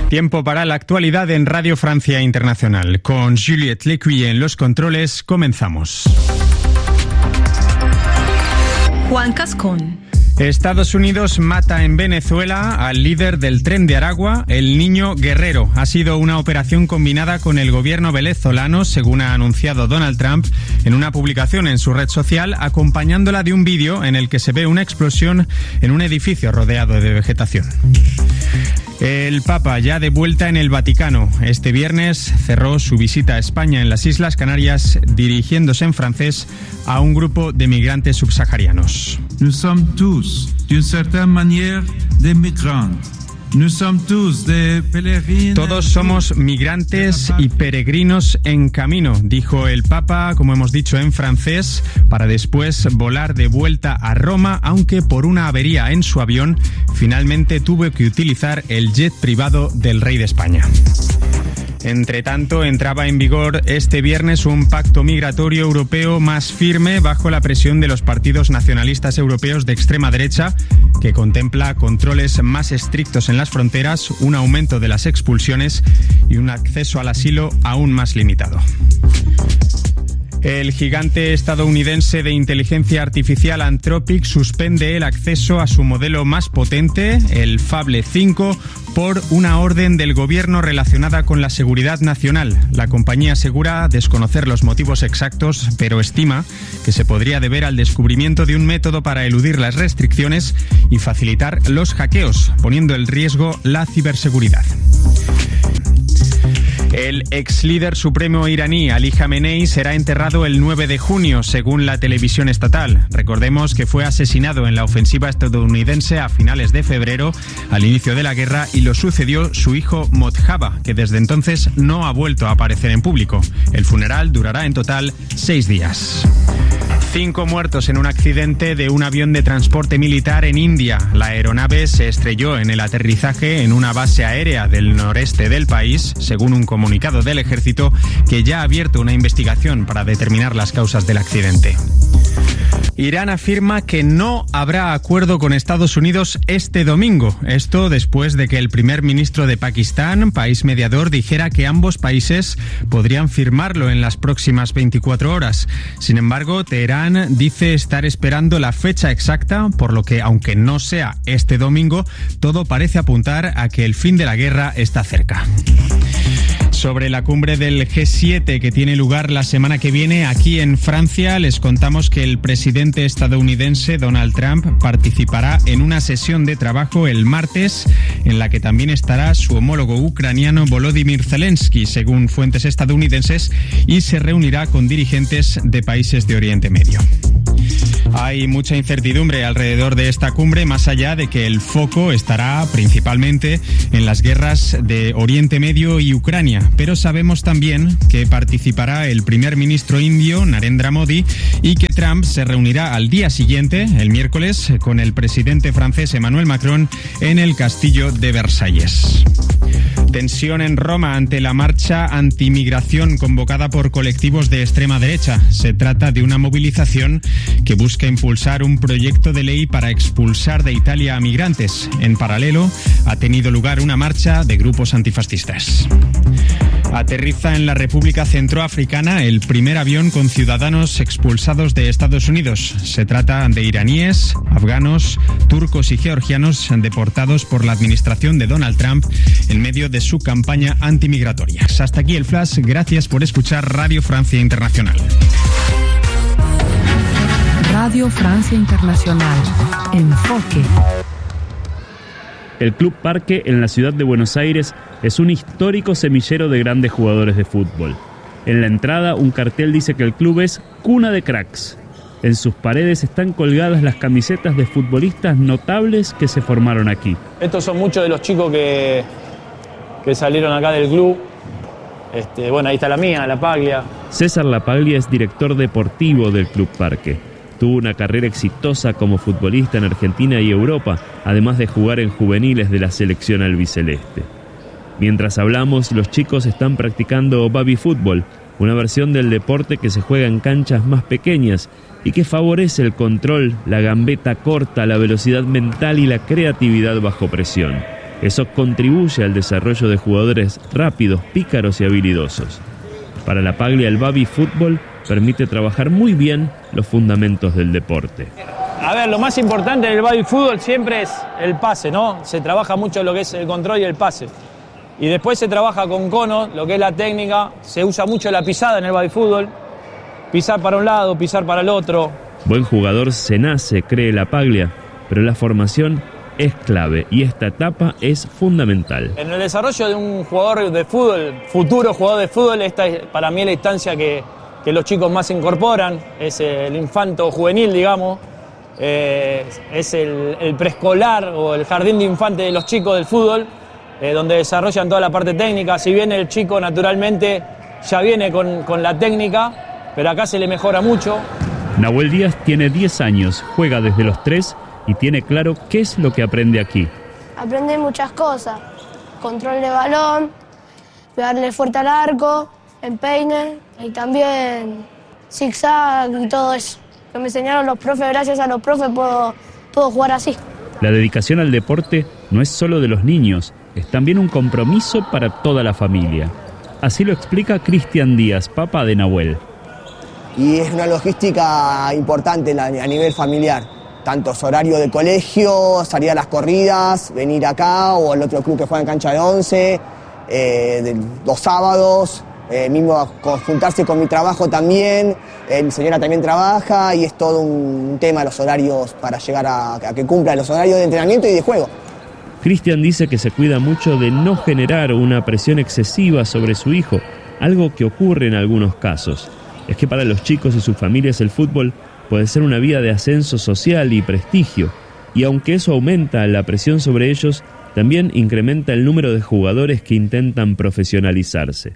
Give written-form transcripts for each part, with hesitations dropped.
Tiempo para la actualidad en Radio Francia Internacional. Con Juliette Lecuyer en los controles, comenzamos. Juan Cascón. Estados Unidos mata en Venezuela al líder del Tren de Aragua, el Niño Guerrero. Ha sido una operación combinada con el gobierno venezolano, según ha anunciado Donald Trump en una publicación en su red social, acompañándola de un vídeo en el que se ve una explosión en un edificio rodeado de vegetación. El Papa ya de vuelta en el Vaticano. Este viernes cerró su visita a España en las Islas Canarias, dirigiéndose en francés a un grupo de migrantes subsaharianos. Nous sommes tous, d'une certaine manière, des migrants. Nous sommes tous des pèlerins. Todos somos migrantes y peregrinos en camino, dijo el Papa, como hemos dicho en francés, para después volar de vuelta a Roma, aunque por una avería en su avión finalmente tuvo que utilizar el jet privado del rey de España. Entre tanto, entraba en vigor este viernes un pacto migratorio europeo más firme bajo la presión de los partidos nacionalistas europeos de extrema derecha, que contempla controles más estrictos en las fronteras, un aumento de las expulsiones y un acceso al asilo aún más limitado. El gigante estadounidense de inteligencia artificial Anthropic suspende el acceso a su modelo más potente, el Fable 5, por una orden del gobierno relacionada con la seguridad nacional. La compañía asegura desconocer los motivos exactos, pero estima que se podría deber al descubrimiento de un método para eludir las restricciones y facilitar los hackeos, poniendo en riesgo la ciberseguridad. El ex líder supremo iraní Ali Khamenei será enterrado el 9 de junio, según la televisión estatal. Recordemos que fue asesinado en la ofensiva estadounidense a finales de febrero, al inicio de la guerra, y lo sucedió su hijo Mojtaba, que desde entonces no ha vuelto a aparecer en público. El funeral durará en total 6 días. 5 muertos en un accidente de un avión de transporte militar en India. La aeronave se estrelló en el aterrizaje en una base aérea del noreste del país, según un comunicado del ejército, que ya ha abierto una investigación para determinar las causas del accidente. Irán afirma que no habrá acuerdo con Estados Unidos este domingo. Esto después de que el primer ministro de Pakistán, país mediador, dijera que ambos países podrían firmarlo en las próximas 24 horas. Sin embargo, Teherán dice estar esperando la fecha exacta, por lo que, aunque no sea este domingo, todo parece apuntar a que el fin de la guerra está cerca. Sobre la cumbre del G7 que tiene lugar la semana que viene aquí en Francia, les contamos que el presidente estadounidense Donald Trump participará en una sesión de trabajo el martes en la que también estará su homólogo ucraniano Volodymyr Zelensky, según fuentes estadounidenses, y se reunirá con dirigentes de países de Oriente Medio. Hay mucha incertidumbre alrededor de esta cumbre, más allá de que el foco estará principalmente en las guerras de Oriente Medio y Ucrania. Pero sabemos también que participará el primer ministro indio, Narendra Modi, y que Trump se reunirá al día siguiente, el miércoles, con el presidente francés Emmanuel Macron en el castillo de Versalles. Tensión en Roma ante la marcha antimigración convocada por colectivos de extrema derecha. Se trata de una movilización que busca impulsar un proyecto de ley para expulsar de Italia a migrantes. En paralelo, ha tenido lugar una marcha de grupos antifascistas. Aterriza en la República Centroafricana el primer avión con ciudadanos expulsados de Estados Unidos. Se trata de iraníes, afganos, turcos y georgianos deportados por la administración de Donald Trump en medio de su campaña antimigratoria. Hasta aquí el flash. Gracias por escuchar Radio Francia Internacional. Radio Francia Internacional. Enfoque. El Club Parque en la ciudad de Buenos Aires es un histórico semillero de grandes jugadores de fútbol. En la entrada, un cartel dice que el club es cuna de cracks. En sus paredes están colgadas las camisetas de futbolistas notables que se formaron aquí. Estos son muchos de los chicos que salieron acá del club. Bueno, ahí está la mía, La Paglia. César La Paglia es director deportivo del Club Parque. Tuvo una carrera exitosa como futbolista en Argentina y Europa, además de jugar en juveniles de la selección albiceleste. Mientras hablamos, los chicos están practicando baby fútbol, una versión del deporte que se juega en canchas más pequeñas y que favorece el control, la gambeta corta, la velocidad mental y la creatividad bajo presión. Eso contribuye al desarrollo de jugadores rápidos, pícaros y habilidosos. Para la Paglia, el baby fútbol permite trabajar muy bien los fundamentos del deporte. A ver, lo más importante en el baby fútbol siempre es el pase, ¿no? Se trabaja mucho lo que es el control y el pase. Y después se trabaja con conos, lo que es la técnica. Se usa mucho la pisada en el baby fútbol. Pisar para un lado, pisar para el otro. Buen jugador se nace, cree la Paglia, pero la formación es clave y esta etapa es fundamental. En el desarrollo de un jugador de fútbol, futuro jugador de fútbol, esta es para mí la instancia que los chicos más se incorporan. Es el infanto juvenil, digamos. Es el preescolar o el jardín de infantes de los chicos del fútbol, donde desarrollan toda la parte técnica. Si bien el chico naturalmente ya viene con la técnica, pero acá se le mejora mucho. Nahuel Díaz tiene 10 años, juega desde los 3 y tiene claro qué es lo que aprende aquí. Aprende muchas cosas, control de balón, pegarle fuerte al arco, empeine y también zigzag y todo eso. Que me enseñaron los profes, gracias a los profes puedo jugar así. La dedicación al deporte no es solo de los niños, es también un compromiso para toda la familia. Así lo explica Cristian Díaz, papá de Nahuel. Y es una logística importante a nivel familiar. Tanto es horario de colegio, salir a las corridas, venir acá o al otro club que juega en cancha de 11, los sábados, mismo juntarse con mi trabajo también. Mi señora también trabaja y es todo un tema los horarios para llegar a que cumplan los horarios de entrenamiento y de juego. Cristian dice que se cuida mucho de no generar una presión excesiva sobre su hijo, algo que ocurre en algunos casos. Es que para los chicos y sus familias el fútbol puede ser una vía de ascenso social y prestigio, y aunque eso aumenta la presión sobre ellos, también incrementa el número de jugadores que intentan profesionalizarse.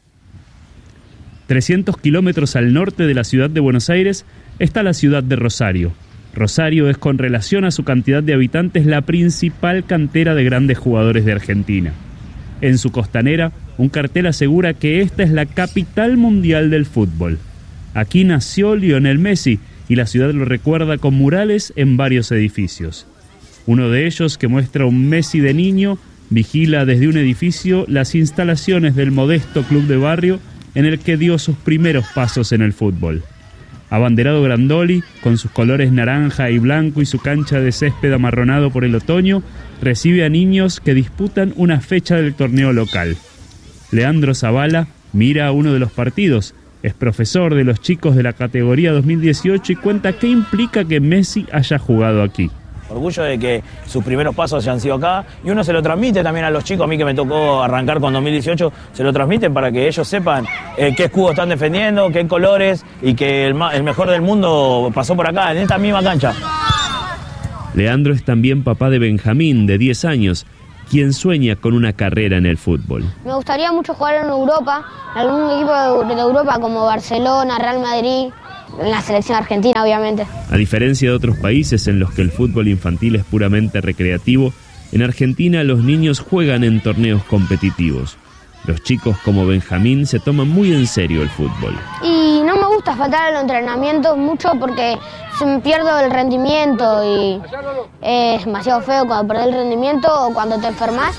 300 kilómetros al norte de la ciudad de Buenos Aires está la ciudad de Rosario. Rosario es, con relación a su cantidad de habitantes, la principal cantera de grandes jugadores de Argentina. En su costanera, un cartel asegura que esta es la capital mundial del fútbol. Aquí nació Lionel Messi y la ciudad lo recuerda con murales en varios edificios. Uno de ellos, que muestra un Messi de niño, vigila desde un edificio las instalaciones del modesto club de barrio en el que dio sus primeros pasos en el fútbol. Abanderado Grandoli, con sus colores naranja y blanco y su cancha de césped amarronado por el otoño, recibe a niños que disputan una fecha del torneo local. Leandro Zavala mira a uno de los partidos, es profesor de los chicos de la categoría 2018 y cuenta qué implica que Messi haya jugado aquí. Orgullo de que sus primeros pasos hayan sido acá y uno se lo transmite también a los chicos. A mí que me tocó arrancar con 2018, se lo transmiten para que ellos sepan qué escudo están defendiendo, qué colores y que el mejor del mundo pasó por acá, en esta misma cancha. Leandro es también papá de Benjamín, de 10 años, quien sueña con una carrera en el fútbol. Me gustaría mucho jugar en Europa, en algún equipo de Europa como Barcelona, Real Madrid, en la selección argentina, obviamente. A diferencia de otros países en los que el fútbol infantil es puramente recreativo, en Argentina los niños juegan en torneos competitivos. Los chicos como Benjamín se toman muy en serio el fútbol. Y no me gusta faltar a los entrenamientos mucho porque se me pierdo el rendimiento y es demasiado feo cuando perdés el rendimiento o cuando te enfermas.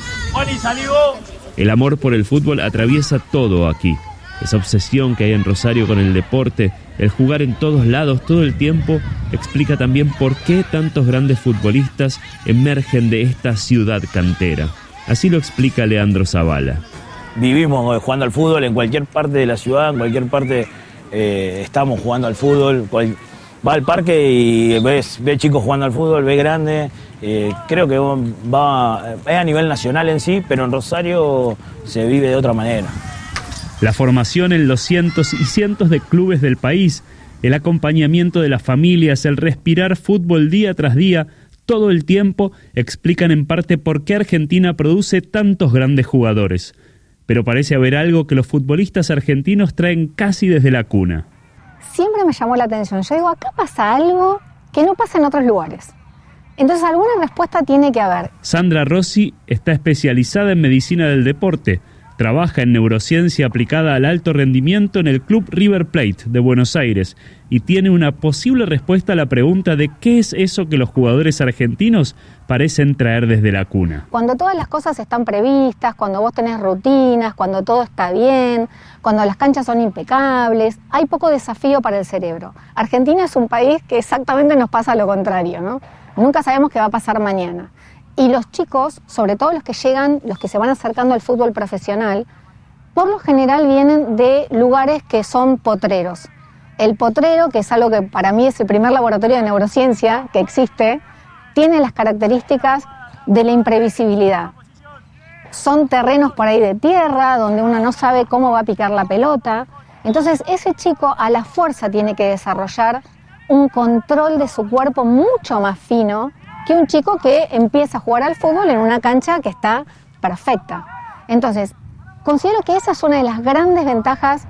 El amor por el fútbol atraviesa todo aquí. Esa obsesión que hay en Rosario con el deporte, el jugar en todos lados todo el tiempo, explica también por qué tantos grandes futbolistas emergen de esta ciudad cantera. Así lo explica Leandro Zavala. Vivimos jugando al fútbol en cualquier parte de la ciudad, en cualquier parte estamos jugando al fútbol. Va al parque y ve chicos jugando al fútbol, ve grande. Creo que es a nivel nacional en sí, pero en Rosario se vive de otra manera. La formación en los cientos y cientos de clubes del país, el acompañamiento de las familias, el respirar fútbol día tras día, todo el tiempo, explican en parte por qué Argentina produce tantos grandes jugadores. Pero parece haber algo que los futbolistas argentinos traen casi desde la cuna. Siempre me llamó la atención. Yo digo, acá pasa algo que no pasa en otros lugares. Entonces alguna respuesta tiene que haber. Sandra Rossi está especializada en medicina del deporte. Trabaja en neurociencia aplicada al alto rendimiento en el Club River Plate de Buenos Aires y tiene una posible respuesta a la pregunta de qué es eso que los jugadores argentinos parecen traer desde la cuna. Cuando todas las cosas están previstas, cuando vos tenés rutinas, cuando todo está bien, cuando las canchas son impecables, hay poco desafío para el cerebro. Argentina es un país que exactamente nos pasa lo contrario, ¿no? Nunca sabemos qué va a pasar mañana. Y los chicos, sobre todo los que llegan, los que se van acercando al fútbol profesional, por lo general vienen de lugares que son potreros. El potrero, que es algo que para mí es el primer laboratorio de neurociencia que existe, tiene las características de la imprevisibilidad. Son terrenos por ahí de tierra, donde uno no sabe cómo va a picar la pelota. Entonces ese chico a la fuerza tiene que desarrollar un control de su cuerpo mucho más fino que un chico que empieza a jugar al fútbol en una cancha que está perfecta. Entonces, considero que esa es una de las grandes ventajas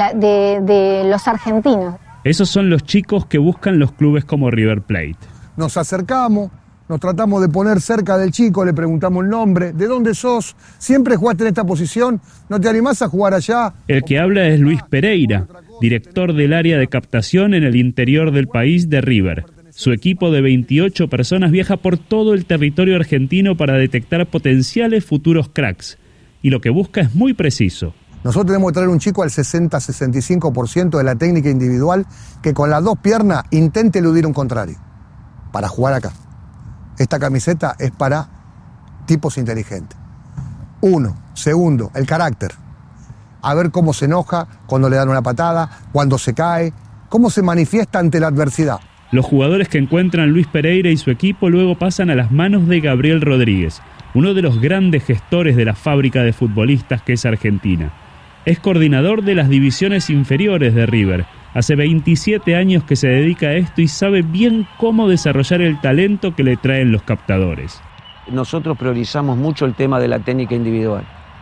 de los argentinos. Esos son los chicos que buscan los clubes como River Plate. Nos acercamos, nos tratamos de poner cerca del chico, le preguntamos el nombre, ¿de dónde sos? ¿Siempre jugaste en esta posición? ¿No te animás a jugar allá? El que habla es Luis Pereira, director del área de captación en el interior del país de River. Su equipo de 28 personas viaja por todo el territorio argentino para detectar potenciales futuros cracks. Y lo que busca es muy preciso. Nosotros tenemos que traer un chico al 60-65% de la técnica individual que con las dos piernas intente eludir un contrario para jugar acá. Esta camiseta es para tipos inteligentes. Uno. Segundo, el carácter. A ver cómo se enoja cuando le dan una patada, cuando se cae, cómo se manifiesta ante la adversidad. Los jugadores que encuentran Luis Pereira y su equipo luego pasan a las manos de Gabriel Rodríguez, uno de los grandes gestores de la fábrica de futbolistas que es Argentina. Es coordinador de las divisiones inferiores de River. Hace 27 años que se dedica a esto y sabe bien cómo desarrollar el talento que le traen los captadores. Nosotros priorizamos mucho el tema de la técnica individual.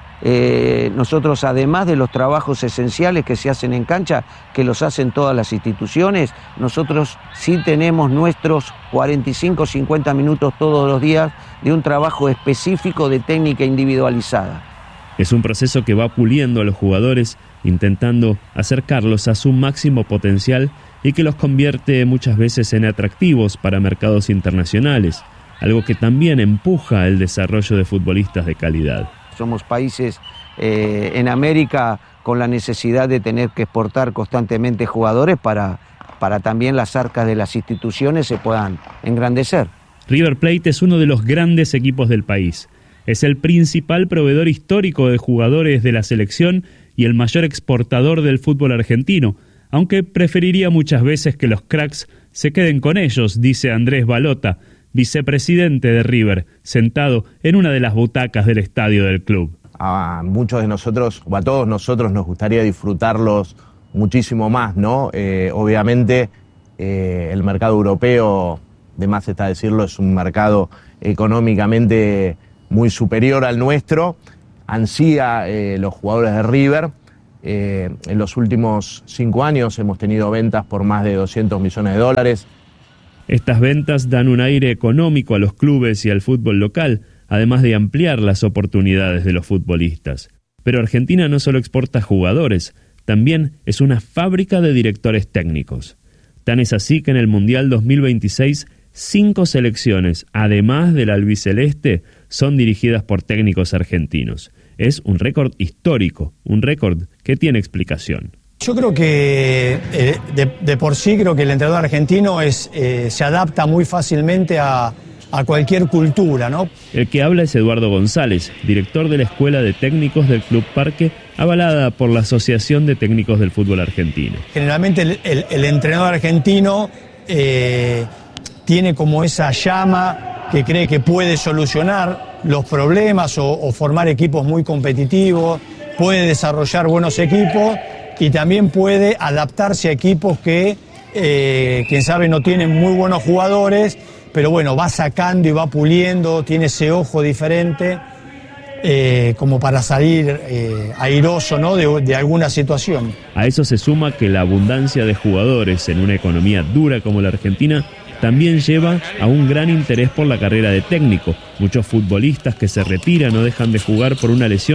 Nosotros, además de los trabajos esenciales que se hacen en cancha, que los hacen todas las instituciones, nosotros sí tenemos nuestros 45-50 minutos todos los días de un trabajo específico de técnica individualizada. Es un proceso que va puliendo a los jugadores, intentando acercarlos a su máximo potencial y que los convierte muchas veces en atractivos para mercados internacionales, algo que también empuja el desarrollo de futbolistas de calidad. Somos países en América con la necesidad de tener que exportar constantemente jugadores para también las arcas de las instituciones se puedan engrandecer. River Plate es uno de los grandes equipos del país. Es el principal proveedor histórico de jugadores de la selección y el mayor exportador del fútbol argentino, aunque preferiría muchas veces que los cracks se queden con ellos, dice Andrés Balota, vicepresidente de River, sentado en una de las butacas del estadio del club. A muchos de nosotros, o a todos nosotros, nos gustaría disfrutarlos muchísimo más, ¿no? Obviamente, el mercado europeo, de más está decirlo, es un mercado económicamente muy superior al nuestro. Ansía los jugadores de River. En los últimos 5 años hemos tenido ventas por más de 200 millones de dólares. Estas ventas dan un aire económico a los clubes y al fútbol local, además de ampliar las oportunidades de los futbolistas. Pero Argentina no solo exporta jugadores, también es una fábrica de directores técnicos. Tan es así que en el Mundial 2026, 5 selecciones, además del albiceleste, son dirigidas por técnicos argentinos. Es un récord histórico, un récord que tiene explicación. Yo creo que de por sí creo que el entrenador argentino se adapta muy fácilmente a cualquier cultura, ¿no? El que habla es Eduardo González, director de la Escuela de Técnicos del Club Parque, avalada por la Asociación de Técnicos del Fútbol Argentino. Generalmente el entrenador argentino tiene como esa llama que cree que puede solucionar los problemas o formar equipos muy competitivos, puede desarrollar buenos equipos y también puede adaptarse a equipos que, quién sabe, no tienen muy buenos jugadores, pero bueno, va sacando y va puliendo, tiene ese ojo diferente, como para salir airoso, ¿no?, de alguna situación. A eso se suma que la abundancia de jugadores en una economía dura como la Argentina también lleva a un gran interés por la carrera de técnico. Muchos futbolistas que se retiran o dejan de jugar por una lesión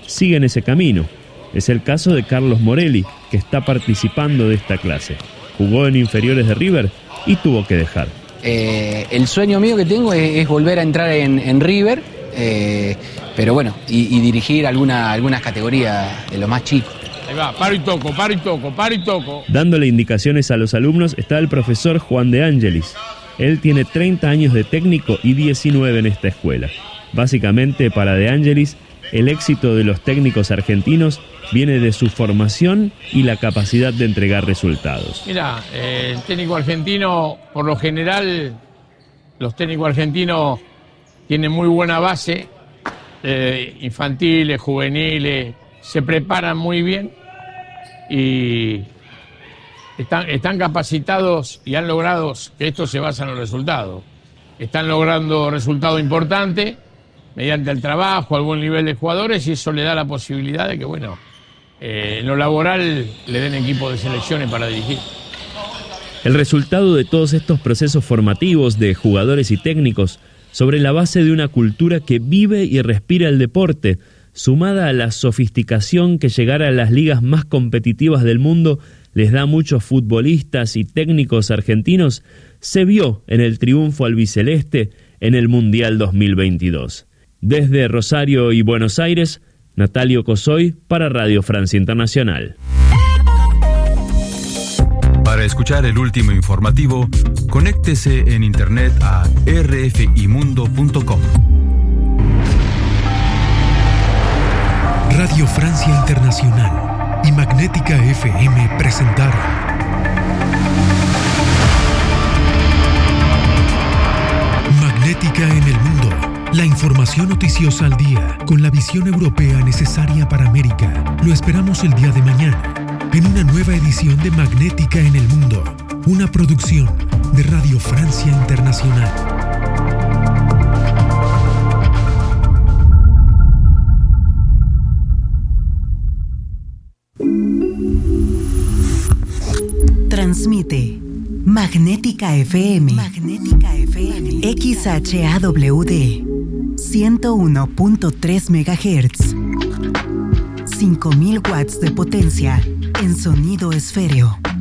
siguen ese camino. Es el caso de Carlos Morelli, que está participando de esta clase. Jugó en inferiores de River y tuvo que dejar. El sueño mío que tengo es volver a entrar en River, pero bueno, y dirigir algunas categorías de los más chicos. Ahí va, paro y toco, paro y toco, paro y toco. Dándole indicaciones a los alumnos está el profesor Juan de Ángelis. Él tiene 30 años de técnico y 19 en esta escuela. Básicamente, para De Ángelis, el éxito de los técnicos argentinos viene de su formación y la capacidad de entregar resultados. Mira, el técnico argentino, por lo general, los técnicos argentinos tienen muy buena base, infantiles, juveniles, se preparan muy bien y están capacitados y han logrado que esto se basa en los resultados. Están logrando resultados importantes mediante el trabajo, al buen nivel de jugadores, y eso le da la posibilidad de que, bueno, en lo laboral le den equipos de selecciones para dirigir. El resultado de todos estos procesos formativos de jugadores y técnicos sobre la base de una cultura que vive y respira el deporte, sumada a la sofisticación que llegar a las ligas más competitivas del mundo les da a muchos futbolistas y técnicos argentinos, se vio en el triunfo albiceleste en el Mundial 2022. Desde Rosario y Buenos Aires, Natalio Cosoy para Radio Francia Internacional. Para escuchar el último informativo, conéctese en internet a rfimundo.com. Radio Francia Internacional y Magnética FM presentaron Magnética en el Mundo. La información noticiosa al día, con la visión europea necesaria para América. Lo esperamos el día de mañana, en una nueva edición de Magnética en el Mundo, una producción de Radio Francia Internacional. Transmite Magnética FM. Magnética FM. XHAWD 101.3 MHz. 5000 watts de potencia en sonido esféreo.